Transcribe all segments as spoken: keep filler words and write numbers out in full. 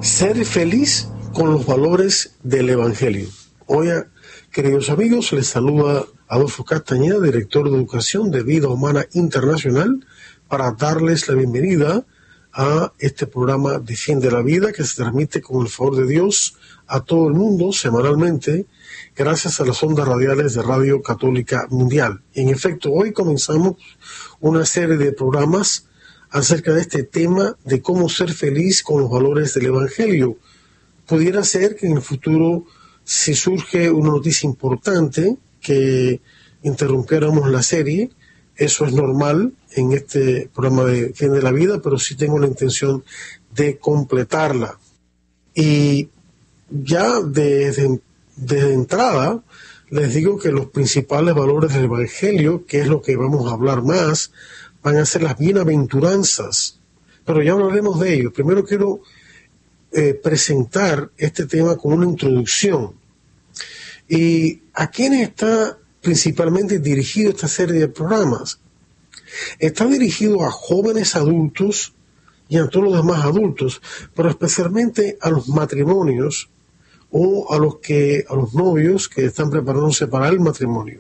Ser feliz con los valores del Evangelio. Hoy, queridos amigos, les saluda Adolfo Castañeda, director de Educación de Vida Humana Internacional, para darles la bienvenida a este programa Defiende la Vida, que se transmite con el favor de Dios a todo el mundo semanalmente, gracias a las ondas radiales de Radio Católica Mundial. En efecto, hoy comenzamos una serie de programas acerca de este tema de cómo ser feliz con los valores del Evangelio. Pudiera ser que en el futuro, si surge una noticia importante, que interrumpiéramos la serie. Eso es normal en este programa de Fin de la Vida, pero sí tengo la intención de completarla. Y ya desde, desde entrada les digo que los principales valores del Evangelio, que es lo que vamos a hablar más, van a ser las bienaventuranzas, pero ya hablaremos de ello. Primero quiero eh, presentar este tema con una introducción. ¿Y a quiénes está principalmente dirigido esta serie de programas? Está dirigido a jóvenes adultos y a todos los demás adultos, pero especialmente a los matrimonios o a los que a los novios que están preparándose para el matrimonio.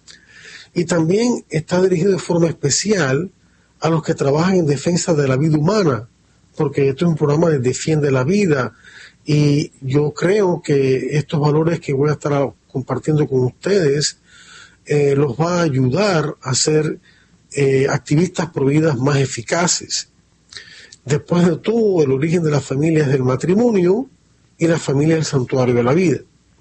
Y también está dirigido de forma especial a los que trabajan en defensa de la vida humana, porque esto es un programa de Defiende la Vida, y yo creo que estos valores que voy a estar compartiendo con ustedes eh, los va a ayudar a ser eh, activistas pro vidas más eficaces. Después de todo, el origen de las familias del matrimonio y la familia del santuario de la vida.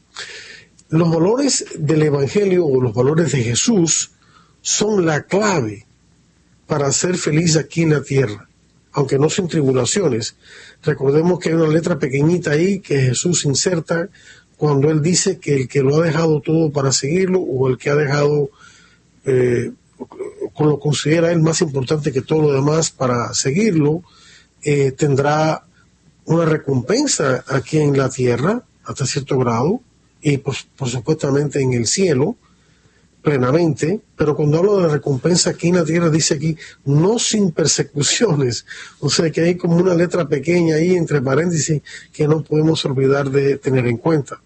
Los valores del Evangelio o los valores de Jesús son la clave para ser feliz aquí en la tierra, aunque no sin tribulaciones. Recordemos que hay una letra pequeñita ahí que Jesús inserta cuando Él dice que el que lo ha dejado todo para seguirlo, o el que ha dejado, eh, lo considera Él más importante que todo lo demás para seguirlo, eh, tendrá una recompensa aquí en la tierra hasta cierto grado, y por, por supuestamente en el cielo, plenamente. Pero cuando hablo de la recompensa aquí en la tierra, dice aquí, no sin persecuciones. O sea que hay como una letra pequeña ahí entre paréntesis que no podemos olvidar de tener en cuenta.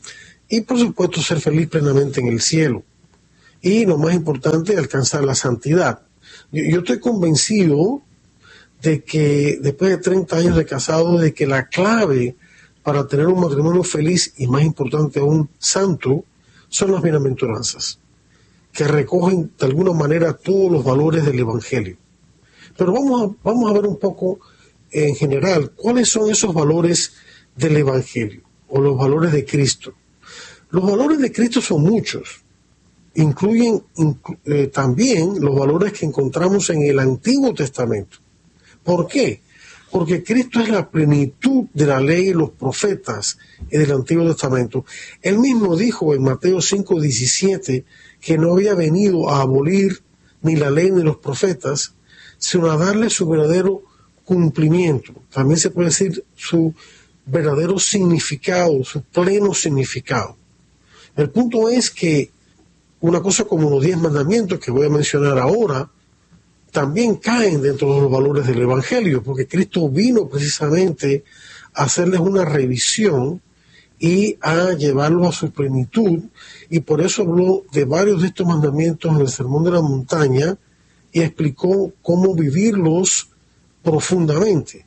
Y por supuesto ser feliz plenamente en el cielo. Y lo más importante, alcanzar la santidad. Yo, yo estoy convencido de que después de treinta años de casado, de que la clave para tener un matrimonio feliz y, más importante aún, santo, son las bienaventuranzas, que recogen de alguna manera todos los valores del Evangelio. Pero vamos a, vamos a ver un poco en general cuáles son esos valores del Evangelio o los valores de Cristo. Los valores de Cristo son muchos. Incluyen inclu, eh, también los valores que encontramos en el Antiguo Testamento. ¿Por qué? Porque Cristo es la plenitud de la ley y los profetas en el Antiguo Testamento. Él mismo dijo en Mateo cinco diecisiete que no había venido a abolir ni la ley ni los profetas, sino a darle su verdadero cumplimiento. También se puede decir su verdadero significado, su pleno significado. El punto es que una cosa como los diez mandamientos que voy a mencionar ahora, también caen dentro de los valores del Evangelio, porque Cristo vino precisamente a hacerles una revisión y a llevarlos a su plenitud, y por eso habló de varios de estos mandamientos en el Sermón de la Montaña y explicó cómo vivirlos profundamente.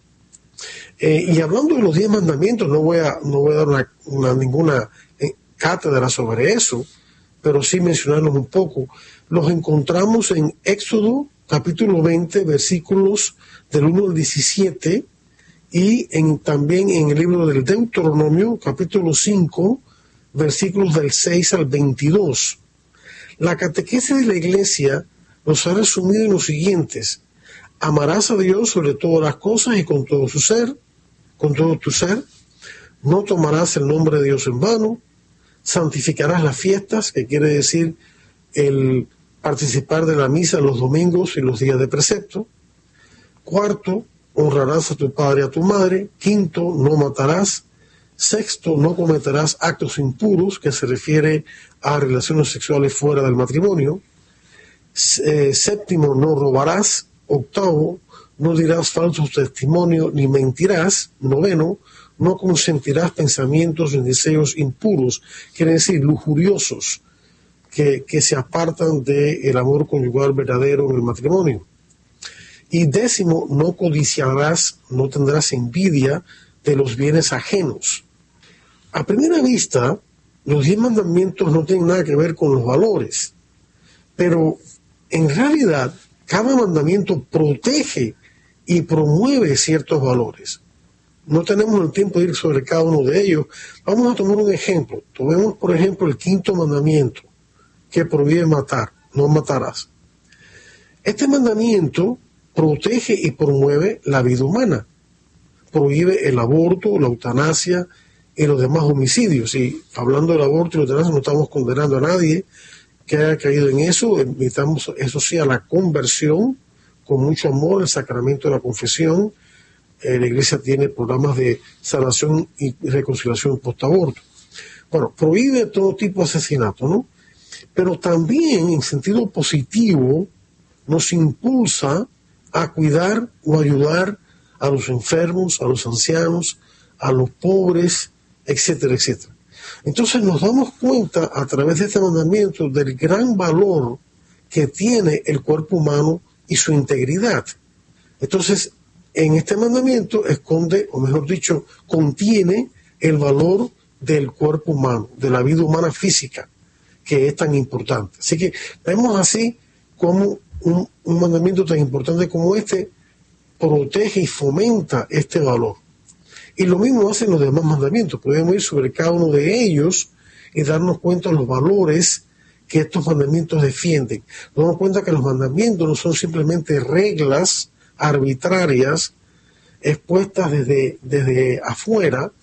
Eh, y hablando de los diez mandamientos, no voy a, no voy a dar una, una, ninguna eh, cátedra sobre eso, pero sí mencionarlos un poco. Los encontramos en Éxodo capítulo veinte, versículos del uno al diecisiete, y en, también en el libro del Deuteronomio, capítulo cinco, versículos del seis al veintidós. La catequesis de la Iglesia los ha resumido en los siguientes: amarás a Dios sobre todas las cosas y con todo su ser, con todo tu ser, no tomarás el nombre de Dios en vano, santificarás las fiestas, que quiere decir el participar de la misa los domingos y los días de precepto. Cuarto, honrarás a tu padre y a tu madre. Quinto, no matarás. Sexto, no cometerás actos impuros, que se refiere a relaciones sexuales fuera del matrimonio. Eh, séptimo, no robarás. Octavo, no dirás falsos testimonios ni mentirás. Noveno, no consentirás pensamientos ni deseos impuros, quiere decir lujuriosos, que, que se apartan del amor conyugal verdadero en el matrimonio. Y décimo, no codiciarás, no tendrás envidia de los bienes ajenos. A primera vista, los diez mandamientos no tienen nada que ver con los valores, pero en realidad cada mandamiento protege y promueve ciertos valores. No tenemos el tiempo de ir sobre cada uno de ellos. Vamos a tomar un ejemplo. Tomemos, por ejemplo, el quinto mandamiento, que prohíbe matar, no matarás. Este mandamiento protege y promueve la vida humana. Prohíbe el aborto, la eutanasia y los demás homicidios. Y hablando del aborto y la eutanasia, no estamos condenando a nadie que haya caído en eso. Invitamos, eso sí, a la conversión, con mucho amor, el sacramento de la confesión. Eh, la Iglesia tiene programas de sanación y reconciliación post-aborto. Bueno, prohíbe todo tipo de asesinato, ¿no? Pero también, en sentido positivo, nos impulsa a cuidar o ayudar a los enfermos, a los ancianos, a los pobres, etcétera, etcétera. Entonces nos damos cuenta a través de este mandamiento del gran valor que tiene el cuerpo humano y su integridad. Entonces, en este mandamiento esconde, o mejor dicho, contiene el valor del cuerpo humano, de la vida humana física, que es tan importante. Así que vemos así como un, un mandamiento tan importante como este protege y fomenta este valor. Y lo mismo hacen los demás mandamientos. Podemos ir sobre cada uno de ellos y darnos cuenta de los valores que estos mandamientos defienden. Nos damos cuenta que los mandamientos no son simplemente reglas arbitrarias expuestas desde, desde afuera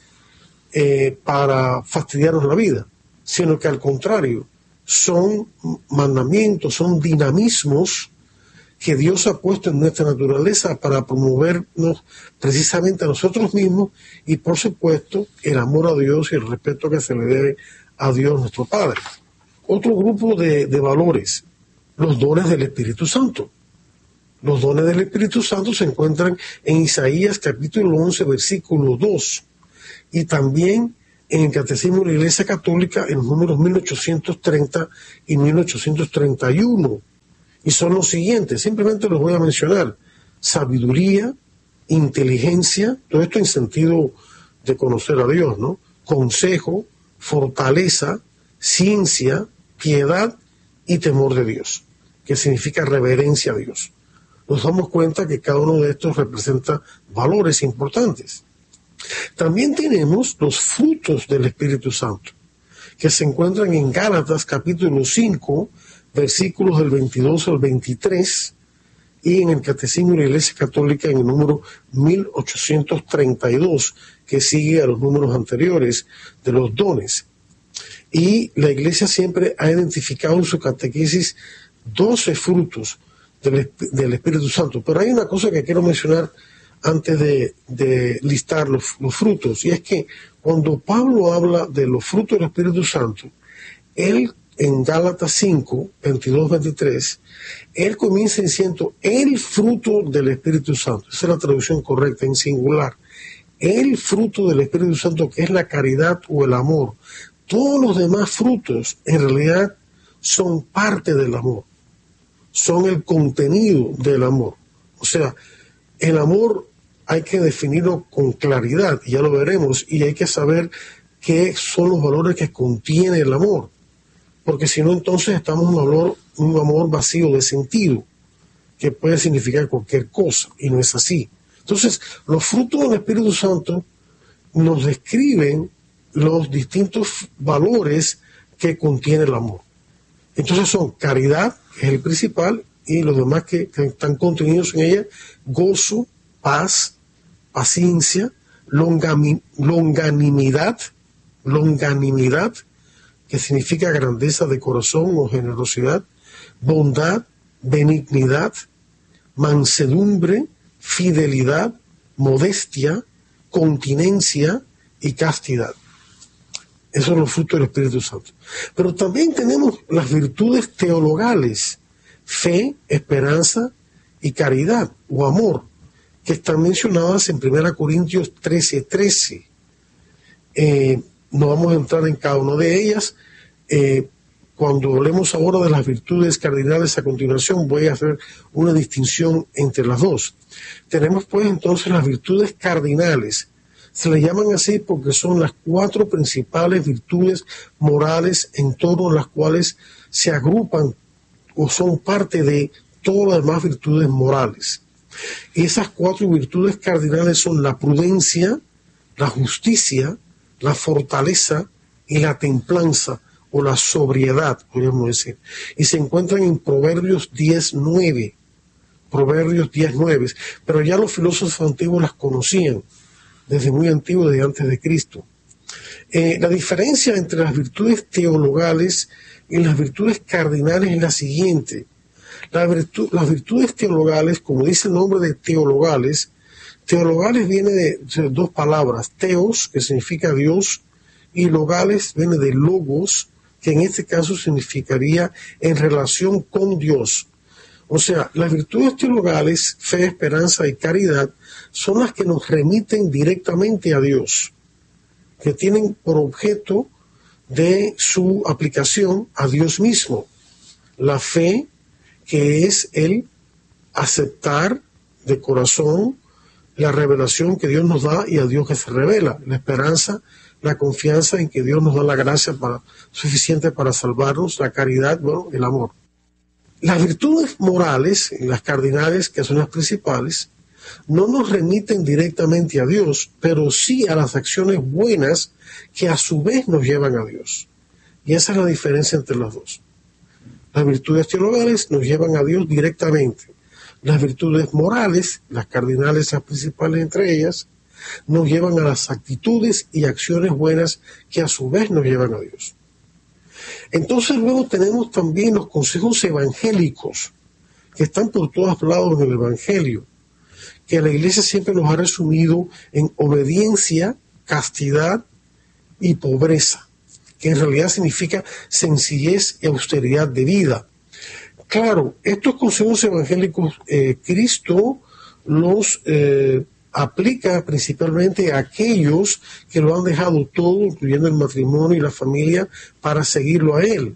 eh, para fastidiarnos la vida, sino que al contrario, son mandamientos, son dinamismos que Dios ha puesto en nuestra naturaleza para promovernos precisamente a nosotros mismos y, por supuesto, el amor a Dios y el respeto que se le debe a Dios nuestro Padre. Otro grupo de, de valores, los dones del Espíritu Santo. Los dones del Espíritu Santo se encuentran en Isaías capítulo once, versículo dos, y también en el Catecismo de la Iglesia Católica en los números mil ochocientos treinta y mil ochocientos treinta y uno. Y son los siguientes, simplemente los voy a mencionar: sabiduría, inteligencia, todo esto en sentido de conocer a Dios, ¿no? Consejo, fortaleza, ciencia, piedad y temor de Dios, que significa reverencia a Dios. Nos damos cuenta que cada uno de estos representa valores importantes. También tenemos los frutos del Espíritu Santo, que se encuentran en Gálatas capítulo cinco, versículos del veintidós al veintitrés, y en el Catecismo de la Iglesia Católica en el número mil ochocientos treinta y dos, que sigue a los números anteriores de los dones. Y la Iglesia siempre ha identificado en su catequesis doce frutos del, del Espíritu Santo. Pero hay una cosa que quiero mencionar antes de, de listar los, los frutos, y es que cuando Pablo habla de los frutos del Espíritu Santo, él en Gálatas cinco, veintidós, veintitrés, él comienza diciendo el fruto del Espíritu Santo. Esa es la traducción correcta, en singular. El fruto del Espíritu Santo, que es la caridad o el amor. Todos los demás frutos, en realidad, son parte del amor. Son el contenido del amor. O sea, el amor hay que definirlo con claridad, y ya lo veremos, y hay que saber qué son los valores que contiene el amor. Porque si no, entonces estamos en un amor, un amor vacío de sentido, que puede significar cualquier cosa, y no es así. Entonces, los frutos del Espíritu Santo nos describen los distintos valores que contiene el amor. Entonces son caridad, que es el principal, y los demás que, que están contenidos en ella: gozo, paz, paciencia, longami, longanimidad, longanimidad, que significa grandeza de corazón o generosidad, bondad, benignidad, mansedumbre, fidelidad, modestia, continencia y castidad. Esos son los frutos del Espíritu Santo. Pero también tenemos las virtudes teologales: fe, esperanza y caridad o amor, que están mencionadas en primera Corintios trece, trece. Eh, no vamos a entrar en cada una de ellas. Eh, cuando hablemos ahora de las virtudes cardinales a continuación, voy a hacer una distinción entre las dos. Tenemos pues entonces las virtudes cardinales. Se le llaman así porque son las cuatro principales virtudes morales en torno a las cuales se agrupan o son parte de todas las demás virtudes morales. Y esas cuatro virtudes cardinales son la prudencia, la justicia, la fortaleza y la templanza o la sobriedad, podríamos decir. Y se encuentran en Proverbios diez nueve. Proverbios diez nueve. Pero ya los filósofos antiguos las conocían desde muy antiguo, desde antes de Cristo. Eh, la diferencia entre las virtudes teologales y las virtudes cardinales es la siguiente. La virtu- las virtudes teologales, como dice el nombre de teologales, teologales viene de, de dos palabras, teos, que significa Dios, y logales viene de logos, que en este caso significaría en relación con Dios. O sea, las virtudes teologales, fe, esperanza y caridad, son las que nos remiten directamente a Dios, que tienen por objeto de su aplicación a Dios mismo. La fe, que es el aceptar de corazón la revelación que Dios nos da y a Dios que se revela. La esperanza, la confianza en que Dios nos da la gracia para, suficiente para salvarnos, la caridad, bueno, el amor. Las virtudes morales, las cardinales, que son las principales, no nos remiten directamente a Dios, pero sí a las acciones buenas que a su vez nos llevan a Dios. Y esa es la diferencia entre las dos. Las virtudes teologales nos llevan a Dios directamente. Las virtudes morales, las cardinales, las principales entre ellas, nos llevan a las actitudes y acciones buenas que a su vez nos llevan a Dios. Entonces luego tenemos también los consejos evangélicos, que están por todos lados en el Evangelio, que la Iglesia siempre nos ha resumido en obediencia, castidad y pobreza, que en realidad significa sencillez y austeridad de vida. Claro, estos consejos evangélicos, eh, Cristo los eh, aplica principalmente a aquellos que lo han dejado todo, incluyendo el matrimonio y la familia, para seguirlo a Él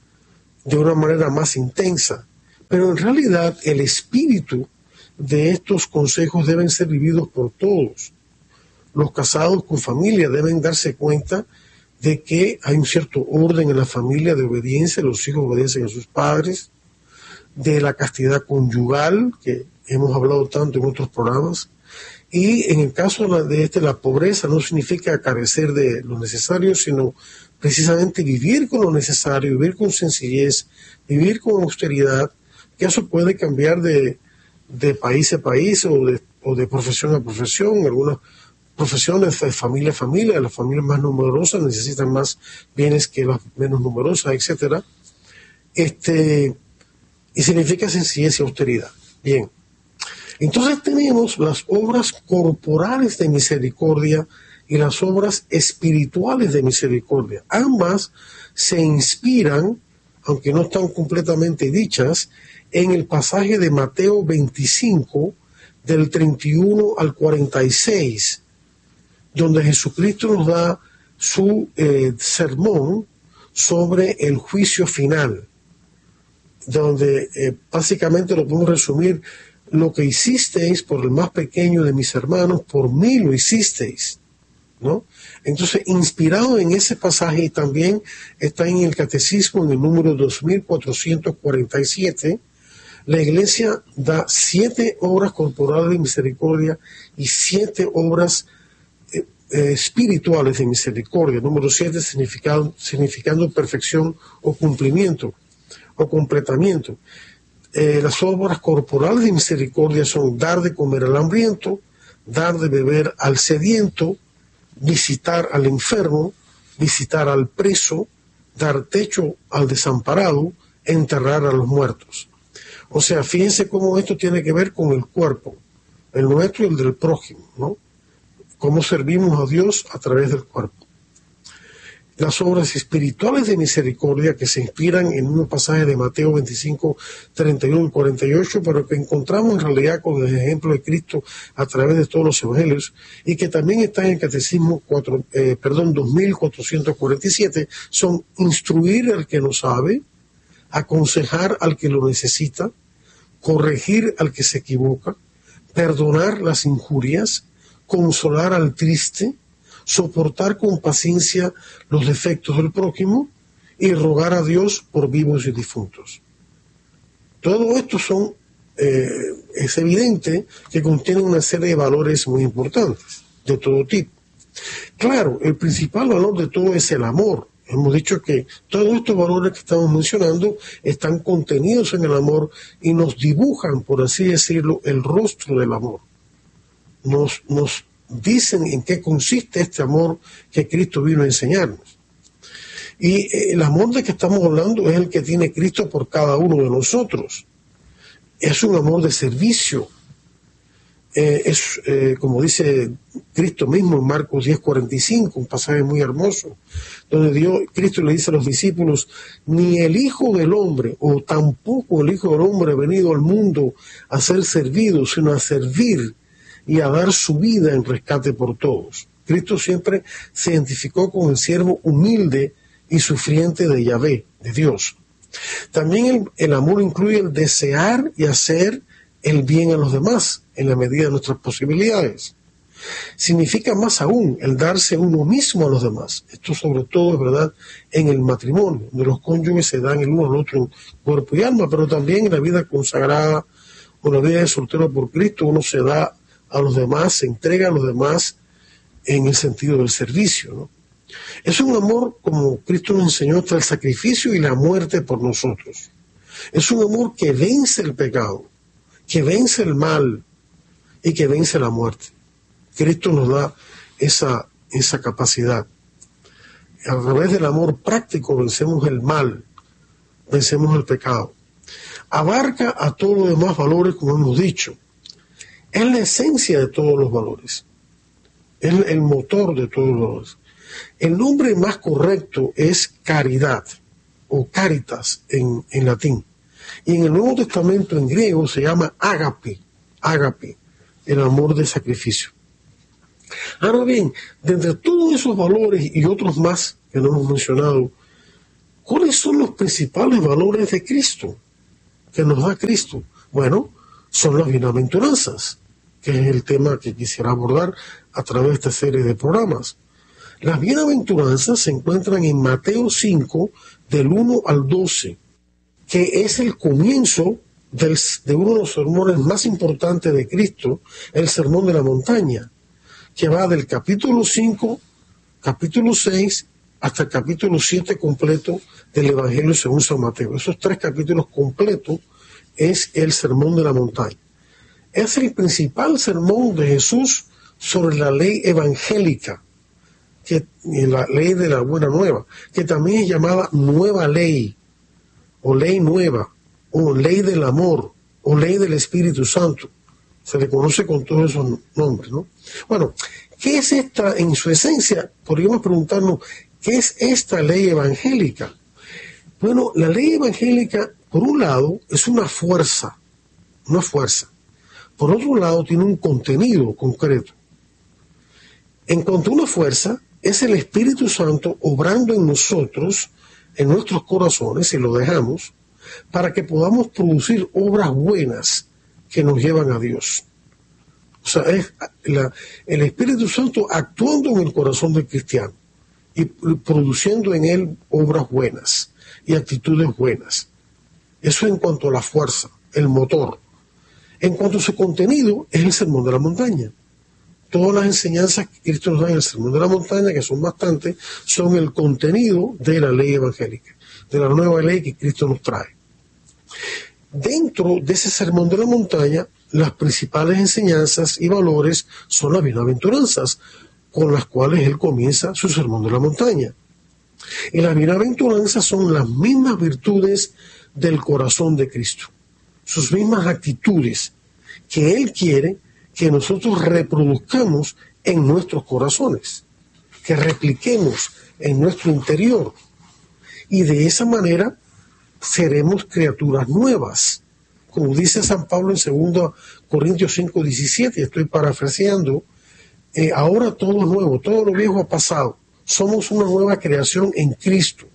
de una manera más intensa. Pero en realidad el espíritu de estos consejos deben ser vividos por todos. Los casados con familia deben darse cuenta de que hay un cierto orden en la familia de obediencia, los hijos obedecen a sus padres, de la castidad conyugal, que hemos hablado tanto en otros programas, y en el caso de este, la pobreza no significa carecer de lo necesario, sino precisamente vivir con lo necesario, vivir con sencillez, vivir con austeridad, que eso puede cambiar de, de país a país o de, o de profesión a profesión. Algunas profesiones de familia a familia, las familias más numerosas necesitan más bienes que las menos numerosas, etcétera. Este, y significa sencillez y austeridad. Bien. Entonces tenemos las obras corporales de misericordia y las obras espirituales de misericordia. Ambas se inspiran, aunque no están completamente dichas, en el pasaje de Mateo veinticinco, del treinta y uno al cuarenta y seis, donde Jesucristo nos da su eh, sermón sobre el juicio final, donde eh, básicamente lo podemos resumir: lo que hicisteis por el más pequeño de mis hermanos, por mí lo hicisteis, ¿no? Entonces, inspirado en ese pasaje, y también está en el Catecismo, en el número dos mil cuatrocientos cuarenta y siete, la Iglesia da siete obras corporales de misericordia y siete obras eh, eh, espirituales de misericordia. Número siete significando, significando perfección o cumplimiento o completamiento. Eh, las obras corporales de misericordia son dar de comer al hambriento, dar de beber al sediento, visitar al enfermo, visitar al preso, dar techo al desamparado, enterrar a los muertos. O sea, fíjense cómo esto tiene que ver con el cuerpo, el nuestro y el del prójimo, ¿no? Cómo servimos a Dios a través del cuerpo. las obras espirituales de misericordia que se inspiran en unos pasajes de Mateo veinticinco, treinta y uno y cuarenta y ocho, pero que encontramos en realidad con el ejemplo de Cristo a través de todos los evangelios, y que también están en el Catecismo cuatro, eh, perdón, dos mil cuatrocientos cuarenta y siete, son instruir al que no sabe, aconsejar al que lo necesita, corregir al que se equivoca, perdonar las injurias, consolar al triste, soportar con paciencia los defectos del prójimo y rogar a Dios por vivos y difuntos. Todo esto son, eh, es evidente que contienen una serie de valores muy importantes, de todo tipo. Claro, el principal valor de todo es el amor. Hemos dicho que todos estos valores que estamos mencionando están contenidos en el amor y nos dibujan, por así decirlo, el rostro del amor. Nos, nos dicen en qué consiste este amor que Cristo vino a enseñarnos. Y el amor de que estamos hablando es el que tiene Cristo por cada uno de nosotros. Es un amor de servicio. Eh, es, eh, como dice Cristo mismo en Marcos diez cuarenta y cinco, un pasaje muy hermoso, donde Dios, Cristo le dice a los discípulos: ni el Hijo del Hombre, o tampoco el Hijo del Hombre ha venido al mundo a ser servido, sino a servir y a dar su vida en rescate por todos. Cristo siempre se identificó con el siervo humilde y sufriente de Yahvé, de Dios. También el, el amor incluye el desear y hacer el bien a los demás en la medida de nuestras posibilidades. Significa más aún el darse uno mismo a los demás. Esto sobre todo es verdad en el matrimonio, donde los cónyuges se dan el uno al otro en cuerpo y alma, pero también en la vida consagrada o la vida de soltero por Cristo uno se da a los demás, se entrega a los demás en el sentido del servicio, ¿no? Es un amor, como Cristo nos enseñó, hasta el sacrificio y la muerte por nosotros. Es un amor que vence el pecado, que vence el mal y que vence la muerte. Cristo nos da esa, esa capacidad. A través del amor práctico vencemos el mal, vencemos el pecado. Abarca a todos los demás valores, como hemos dicho. Es la esencia de todos los valores. Es el motor de todos los valores. El nombre más correcto es caridad, o caritas en, en latín. Y en el Nuevo Testamento en griego se llama ágape, ágape, el amor de sacrificio. Ahora bien, de entre todos esos valores y otros más que no hemos mencionado, ¿cuáles son los principales valores de Cristo que nos da Cristo? Bueno, son las bienaventuranzas, que es el tema que quisiera abordar a través de esta serie de programas. Las bienaventuranzas se encuentran en Mateo cinco, del uno al doce, que es el comienzo del, de uno de los sermones más importantes de Cristo, el Sermón de la Montaña, que va del capítulo cinco, capítulo seis, hasta el capítulo siete completo del Evangelio según San Mateo. Esos tres capítulos completos es el Sermón de la Montaña. Es el principal sermón de Jesús sobre la ley evangélica, que, la ley de la buena nueva, que también es llamada nueva ley, o ley nueva, o ley del amor, o ley del Espíritu Santo. Se le conoce con todos esos nombres, ¿no? Bueno, ¿qué es esta en su esencia? Podríamos preguntarnos, ¿qué es esta ley evangélica? Bueno, la ley evangélica, por un lado, es una fuerza, una fuerza. Por otro lado, tiene un contenido concreto. En cuanto a una fuerza, es el Espíritu Santo obrando en nosotros, en nuestros corazones, si lo dejamos, para que podamos producir obras buenas que nos llevan a Dios. O sea, es la, el Espíritu Santo actuando en el corazón del cristiano y produciendo en él obras buenas y actitudes buenas. Eso en cuanto a la fuerza, el motor. En cuanto a su contenido, es el Sermón de la Montaña. Todas las enseñanzas que Cristo nos da en el Sermón de la Montaña, que son bastantes, son el contenido de la ley evangélica, de la nueva ley que Cristo nos trae. Dentro de ese Sermón de la Montaña, las principales enseñanzas y valores son las bienaventuranzas, con las cuales Él comienza su Sermón de la Montaña. Y las bienaventuranzas son las mismas virtudes del corazón de Cristo, sus mismas actitudes que Él quiere que nosotros reproduzcamos en nuestros corazones. que repliquemos en nuestro interior. Y de esa manera seremos criaturas nuevas. Como dice San Pablo en segunda Corintios cinco diecisiete, estoy parafraseando, eh, ahora todo es nuevo, todo lo viejo ha pasado. Somos una nueva creación en Cristo.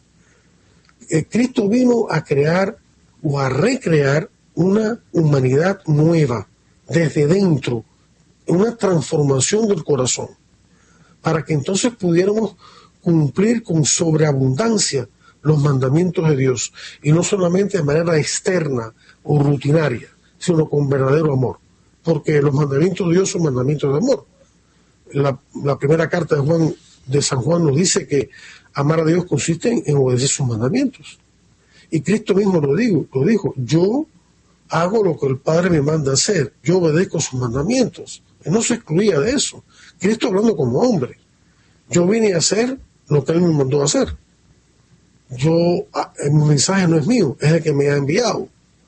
Eh, Cristo vino a crear o a recrear una humanidad nueva desde dentro, una transformación del corazón, para que entonces pudiéramos cumplir con sobreabundancia los mandamientos de Dios, y no solamente de manera externa o rutinaria, sino con verdadero amor, porque los mandamientos de Dios son mandamientos de amor. La, la primera carta de Juan, de San Juan, nos dice que amar a Dios consiste en, en obedecer sus mandamientos, y Cristo mismo lo, digo, lo dijo: yo hago lo que el Padre me manda hacer, yo obedezco sus mandamientos. Él no se excluía de eso. Cristo hablando como hombre: yo vine a hacer lo que Él me mandó a hacer. Yo, el mensaje no es mío, es el que me ha enviado.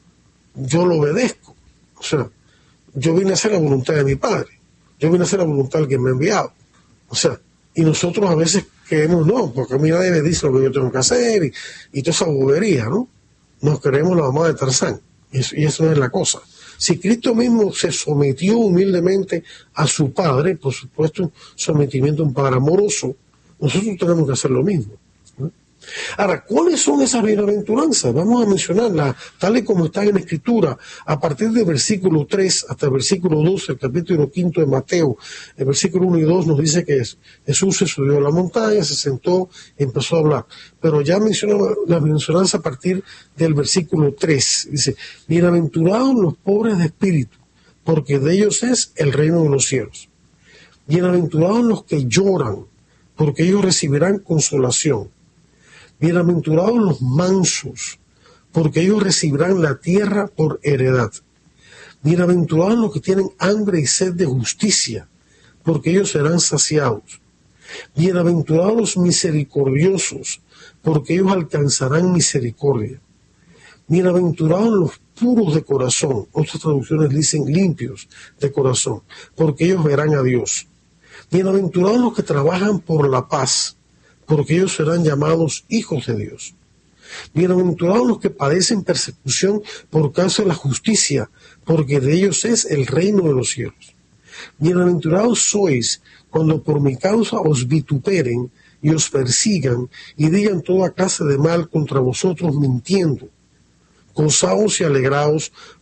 Yo lo obedezco. O sea, yo vine a hacer la voluntad de mi Padre. Yo vine a hacer la voluntad del que me ha enviado. O sea, y nosotros a veces creemos, no, porque a mí nadie me dice lo que yo tengo que hacer, y, y toda esa bobería, ¿no? Nos creemos la mamá de Tarzán, y eso, y eso no es la cosa. Si Cristo mismo se sometió humildemente a su Padre, por supuesto, un sometimiento a un Padre amoroso, nosotros tenemos que hacer lo mismo, ¿no? Ahora, ¿cuáles son esas bienaventuranzas? Vamos a mencionarlas tal y como están en la Escritura, a partir del versículo tres hasta el versículo doce, el capítulo quinto de Mateo. El versículo uno y dos nos dice que Jesús se subió a la montaña, se sentó y empezó a hablar. Pero ya mencionaba la bienaventuranza a partir del versículo tres. Dice: bienaventurados los pobres de espíritu, porque de ellos es el reino de los cielos. Bienaventurados los que lloran, porque ellos recibirán consolación. Bienaventurados los mansos, porque ellos recibirán la tierra por heredad. Bienaventurados los que tienen hambre y sed de justicia, porque ellos serán saciados. Bienaventurados los misericordiosos, porque ellos alcanzarán misericordia. Bienaventurados los puros de corazón, otras traducciones dicen limpios de corazón, porque ellos verán a Dios. Bienaventurados los que trabajan por la paz, porque ellos serán llamados hijos de Dios. Bienaventurados los que padecen persecución por causa de la justicia, porque de ellos es el reino de los cielos. Bienaventurados sois cuando por mi causa os vituperen y os persigan y digan toda clase de mal contra vosotros mintiendo. Gozaos y alegraos,